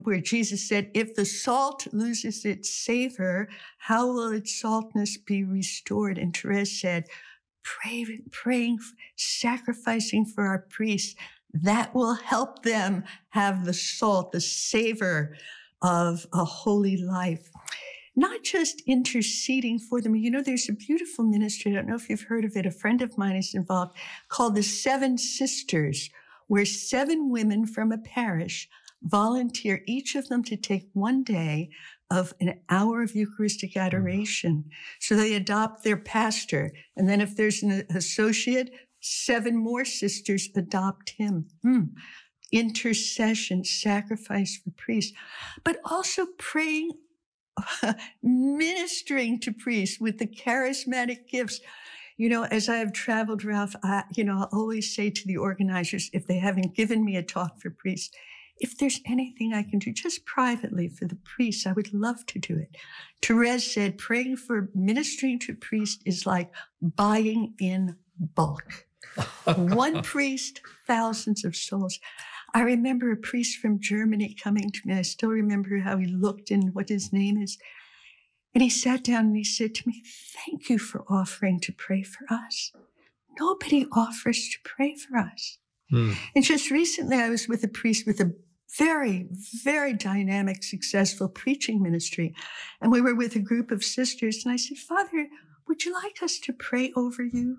where Jesus said, if the salt loses its savor, how will its saltness be restored? And Therese said, praying, sacrificing for our priests, that will help them have the salt, the savor of a holy life. Not just interceding for them. You know, there's a beautiful ministry, I don't know if you've heard of it, a friend of mine is involved, called the Seven Sisters, where 7 women from a parish volunteer, each of them to take one day of an hour of Eucharistic adoration. So they adopt their pastor. And then if there's an associate, 7 more sisters adopt him. Intercession, sacrifice for priests, but also praying, ministering to priests with the charismatic gifts. You know, as I have traveled, Ralph, I'll always say to the organizers, if they haven't given me a talk for priests, if there's anything I can do just privately for the priests, I would love to do it. Therese said, ministering to priests is like buying in bulk. One priest, thousands of souls. I remember a priest from Germany coming to me. I still remember how he looked and what his name is. And he sat down and he said to me, thank you for offering to pray for us. Nobody offers to pray for us. And just recently I was with a priest with a very, very dynamic, successful preaching ministry. And we were with a group of sisters. And I said, Father, would you like us to pray over you?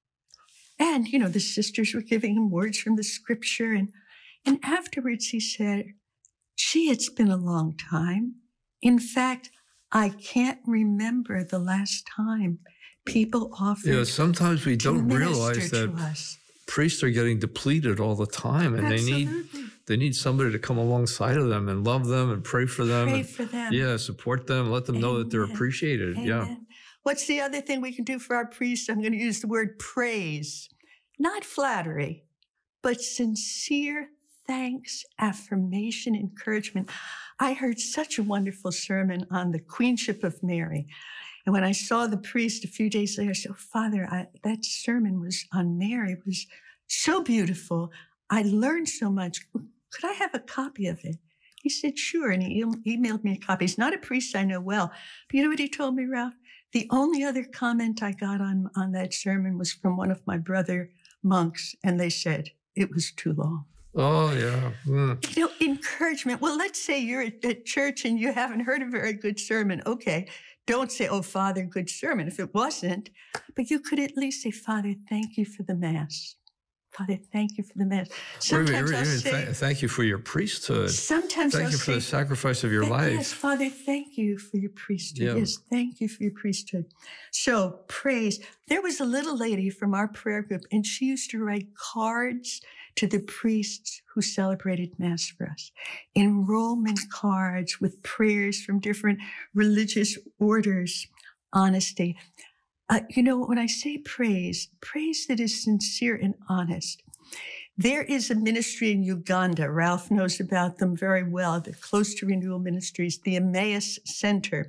And, you know, the sisters were giving him words from the scripture. And afterwards he said, gee, it's been a long time. In fact, I can't remember the last time people offered. Yeah, sometimes we don't realize that priests are getting depleted all the time, and they need somebody to come alongside of them and love them and pray for them. Yeah, support them, let them know that they're appreciated. Amen. Yeah. What's the other thing we can do for our priests? I'm going to use the word praise, not flattery, but sincere thanks, affirmation, encouragement. I heard such a wonderful sermon on the Queenship of Mary. And when I saw the priest a few days later, I said, Father, that sermon was on Mary. It was so beautiful. I learned so much. Could I have a copy of it? He said, sure. And he emailed me a copy. He's not a priest I know well. But you know what he told me, Ralph? The only other comment I got on that sermon was from one of my brother monks. And they said, it was too long. Oh, yeah. You know, encouragement. Well, let's say you're at church and you haven't heard a very good sermon. Okay. Don't say, oh, Father, good sermon, if it wasn't. But you could at least say, Father, thank you for the Mass. Father, thank you for the Mass. Sometimes I'll say, thank you for your priesthood. Sometimes thank you for the sacrifice of your life. Yes, Father, thank you for your priesthood. Yeah. Yes, thank you for your priesthood. So praise. There was a little lady from our prayer group, and she used to write cards to the priests who celebrated Mass for us. Enrollment cards with prayers from different religious orders, honesty. You know, when I say praise that is sincere and honest. There is a ministry in Uganda. Ralph knows about them very well. They're close to Renewal Ministries, the Emmaus Center.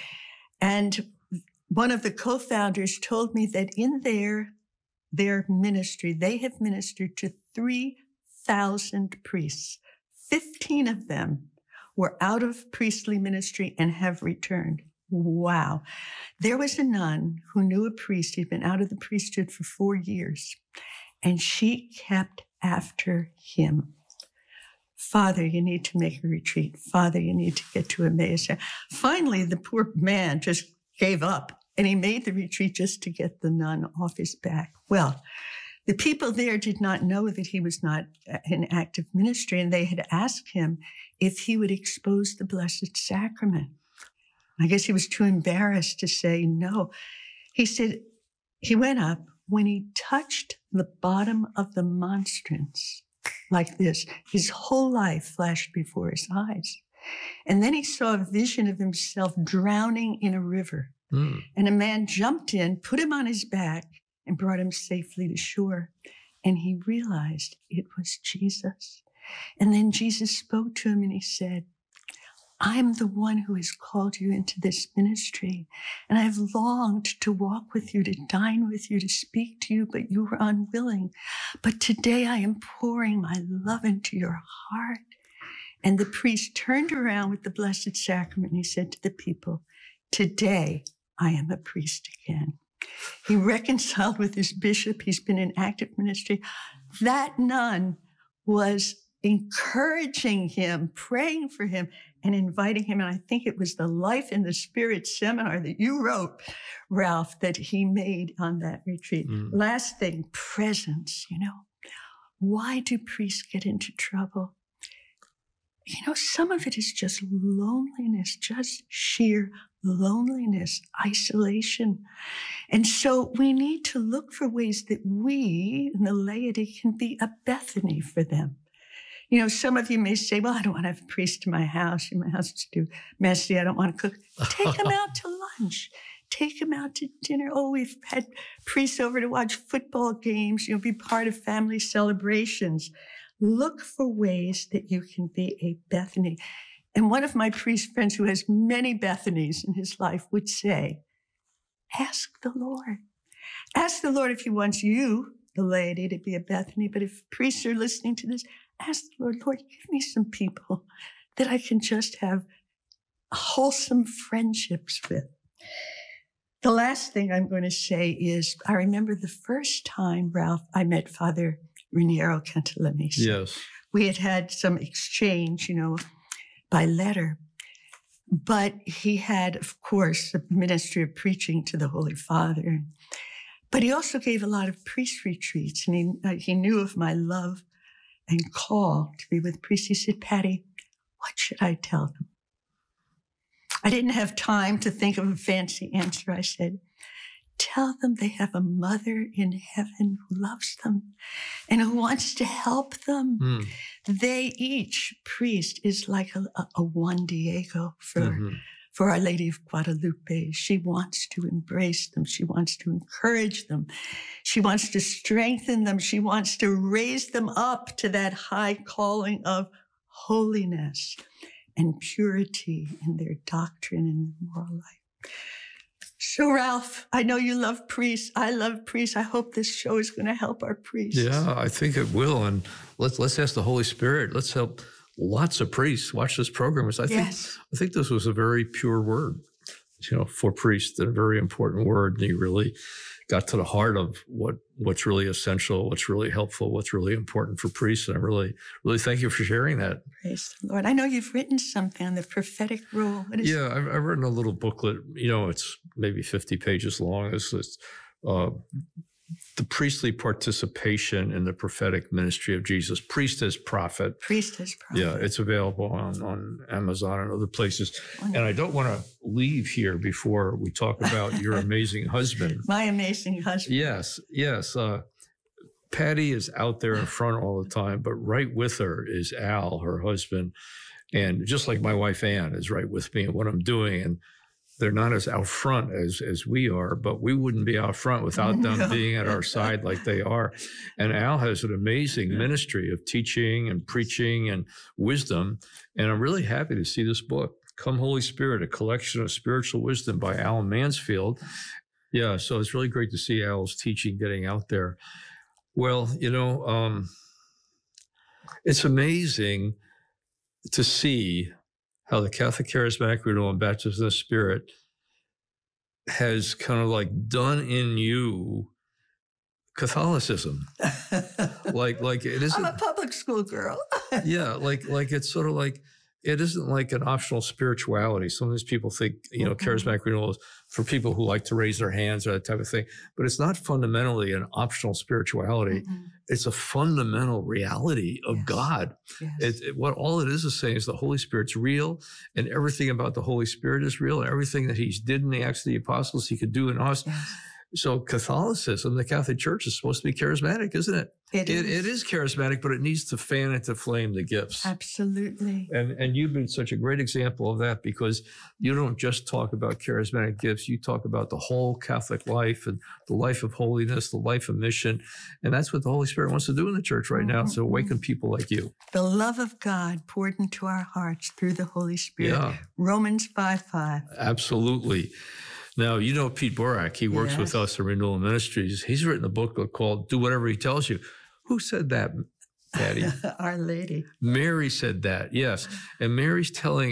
And one of the co-founders told me that in their ministry, they have ministered to 3,000 priests. 15 of them were out of priestly ministry and have returned. Wow. There was a nun who knew a priest. He'd been out of the priesthood for 4 years, and she kept after him. Father, you need to make a retreat. Father, you need to get to Emmaus. Finally, the poor man just gave up, and he made the retreat just to get the nun off his back. Well, the people there did not know that he was not in active ministry, and they had asked him if he would expose the Blessed Sacrament. I guess he was too embarrassed to say no. He said he went up. When he touched the bottom of the monstrance like this, his whole life flashed before his eyes. And then he saw a vision of himself drowning in a river. And a man jumped in, put him on his back, and brought him safely to shore. And he realized it was Jesus. And then Jesus spoke to him and he said, I'm the one who has called you into this ministry, and I have longed to walk with you, to dine with you, to speak to you, but you were unwilling. But today I am pouring my love into your heart, And the priest turned around with the Blessed Sacrament and he said to the people, today I am a priest again. He reconciled with his bishop. He's been in active ministry. That nun was encouraging him, praying for him, and inviting him. And I think it was the Life in the Spirit seminar that you wrote, Ralph, that he made on that retreat. Last thing, presence, Why do priests get into trouble? Some of it is just loneliness, just sheer loneliness, isolation. And so we need to look for ways that we and the laity can be a Bethany for them. Some of you may say, well, I don't want to have a priest in my house. My house is too messy. I don't want to cook. Take them out to lunch. Take them out to dinner. Oh, we've had priests over to watch football games, be part of family celebrations. Look for ways that you can be a Bethany. And one of my priest friends who has many Bethanies in his life would say, ask the Lord. Ask the Lord if he wants you, the laity, to be a Bethany. But if priests are listening to this, ask the Lord, give me some people that I can just have wholesome friendships with. The last thing I'm going to say is, I remember the first time, Ralph, I met Father Raniero Cantalamessa. Yes. We had some exchange, by letter. But he had, of course, a ministry of preaching to the Holy Father. But he also gave a lot of priest retreats. And he knew of my love and call to be with priests. He said, Patty, what should I tell them? I didn't have time to think of a fancy answer. I said, tell them they have a mother in heaven who loves them and who wants to help them. They each, priest, is like a Juan Diego for Our Lady of Guadalupe. She wants to embrace them. She wants to encourage them. She wants to strengthen them. She wants to raise them up to that high calling of holiness and purity in their doctrine and moral life. So, Ralph, I know you love priests. I love priests. I hope this show is going to help our priests. Yeah, I think it will. And let's ask the Holy Spirit. Let's help lots of priests watch this program. I think this was a very pure word, for priests, a very important word. And you really got to the heart of what's really essential, what's really helpful, what's really important for priests. And I really, really thank you for sharing that. Praise the Lord. I know you've written something on the prophetic rule. Yeah, I've written a little booklet. It's maybe 50 pages long. It's the priestly participation in the prophetic ministry of Jesus, priest as prophet. Priest as prophet. Yeah, it's available on Amazon and other places. Wonderful. And I don't want to leave here before we talk about your amazing husband. My amazing husband. Yes. Patty is out there in front all the time, but right with her is Al, her husband. And just like my wife, Ann, is right with me in what I'm doing. And they're not as out front as we are, but we wouldn't be out front without them being at our side like they are. And Al has an amazing ministry of teaching and preaching and wisdom. And I'm really happy to see this book, Come Holy Spirit, a collection of spiritual wisdom by Alan Mansfield. Yeah, so it's really great to see Al's teaching getting out there. Well, it's amazing to see how the Catholic Charismatic Renewal and Baptism of the Spirit has kind of like done in you Catholicism. like it isn't. I'm a public school girl. Yeah, like it's sort of like, it isn't like an optional spirituality. Some of these people think, Charismatic Renewal is for people who like to raise their hands or that type of thing. But it's not fundamentally an optional spirituality. It's a fundamental reality of God. Yes. What all it is saying is the Holy Spirit's real, and everything about the Holy Spirit is real, and everything that he did in the Acts of the Apostles, he could do in us. Yes. So Catholicism, the Catholic Church, is supposed to be charismatic, isn't it? It is charismatic, but it needs to fan into flame the gifts. Absolutely. And you've been such a great example of that, because you don't just talk about charismatic gifts. You talk about the whole Catholic life and the life of holiness, the life of mission. And that's what the Holy Spirit wants to do in the church right now, to awaken people like you. The love of God poured into our hearts through the Holy Spirit. Yeah. Romans 5:5. Absolutely. Now, Pete Borak, he works with us at Renewal Ministries. He's written a book called Do Whatever He Tells You. Who said that? Patty. Our Lady. Mary said that, yes. And Mary's telling